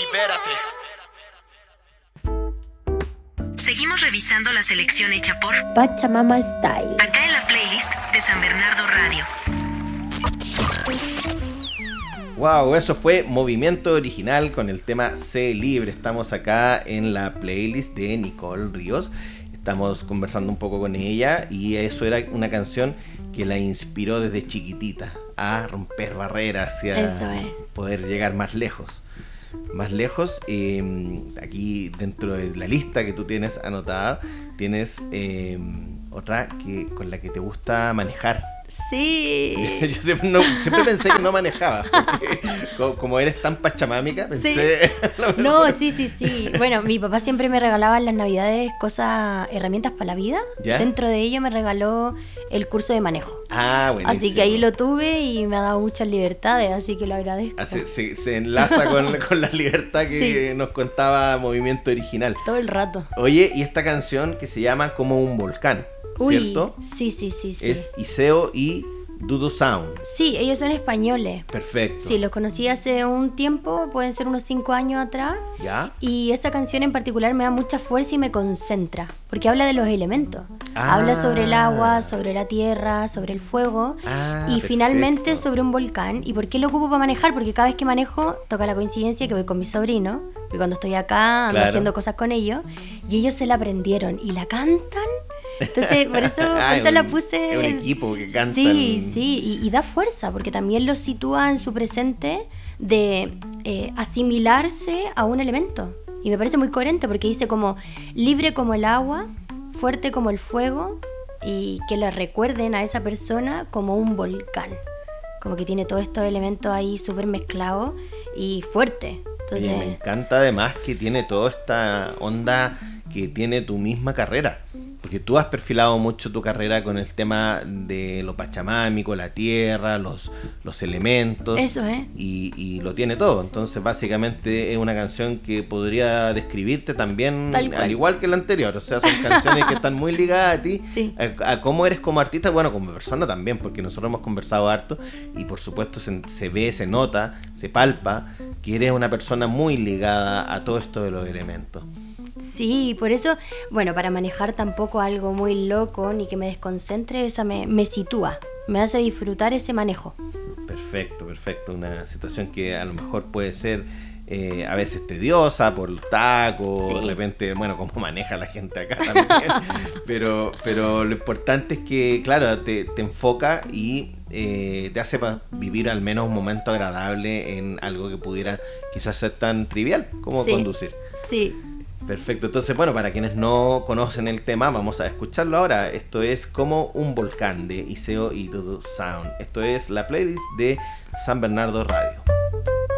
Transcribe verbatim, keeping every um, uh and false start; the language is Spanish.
Libérate. Seguimos revisando la selección hecha por Pachamama Style. acá en la playlist de San Bernardo Radio. Wow, eso fue Movimiento Original con el tema Sé Libre. Estamos acá en la playlist de Nicole Ríos. Estamos conversando un poco con ella y eso era una canción que la inspiró desde chiquitita a romper barreras y a Eso es. poder llegar más lejos. Más lejos, eh, aquí dentro de la lista que tú tienes anotada, tienes eh, otra que con la que te gusta manejar. Sí. Yo siempre, no, siempre pensé que no manejabas, porque como, como eres tan pachamámica, pensé... Sí. No, sí, sí, sí. Bueno, mi papá siempre me regalaba en las navidades cosas, herramientas para la vida. ¿Ya? Dentro de ello me regaló el curso de manejo. Ah, bueno. Así que ahí lo tuve y me ha dado muchas libertades, así que lo agradezco. Así, se, se enlaza con, con la libertad que Sí. nos contaba Movimiento Original. Todo el rato. Oye, y esta canción que se llama Como un volcán, ¿cierto? Uy, sí, sí, sí, sí. Es Iseo y Dudu Sound. Sí, ellos son españoles. Perfecto. Sí, los conocí hace un tiempo, pueden ser unos cinco años atrás. ¿Ya? Y esta canción en particular me da mucha fuerza y me concentra, porque habla de los elementos. Ah. Habla sobre el agua, sobre la tierra, sobre el fuego Ah, y perfecto. finalmente sobre un volcán. ¿Y por qué lo ocupo para manejar? Porque cada vez que manejo toca la coincidencia que voy con mi sobrino, porque cuando estoy acá ando Claro. haciendo cosas con ellos y ellos se la aprendieron y la cantan. Entonces, por eso, por Ah, eso es la un- puse. es un equipo que cantan. Sí, sí, y, y da fuerza, porque también los sitúa en su presente de eh, asimilarse a un elemento. Y me parece muy coherente, porque dice como libre como el agua, fuerte como el fuego, y que le recuerden a esa persona como un volcán. Como que tiene todos estos elementos ahí súper mezclados y fuerte. Entonces, Oye, me encanta además que tiene toda esta onda que tiene tu misma carrera. Porque tú has perfilado mucho tu carrera con el tema de lo pachamámico, la tierra, los, los elementos. Eso, ¿eh? Y, y lo tiene todo. Entonces, básicamente es una canción que podría describirte también, Tal cual. al igual que la anterior. O sea, son canciones que están muy ligadas a ti, Sí. a, a cómo eres como artista, bueno, como persona también, porque nosotros hemos conversado harto y por supuesto se, se ve, se nota, se palpa que eres una persona muy ligada a todo esto de los elementos. sí, por eso, bueno, para manejar tampoco algo muy loco ni que me desconcentre, esa me, me sitúa, me hace disfrutar ese manejo. Perfecto, perfecto. Una situación que a lo mejor puede ser eh, a veces tediosa por los tacos, Sí. de repente, bueno, cómo maneja la gente acá también. pero, pero lo importante es que, claro, te, te enfoca y eh, te hace pa- vivir al menos un momento agradable en algo que pudiera quizás ser tan trivial como Sí. conducir. Sí, Perfecto, entonces bueno, para quienes no conocen el tema, vamos a escucharlo ahora. Esto es Como un volcán de Iseo y Dudu Sound. Esto es la playlist de San Bernardo Radio.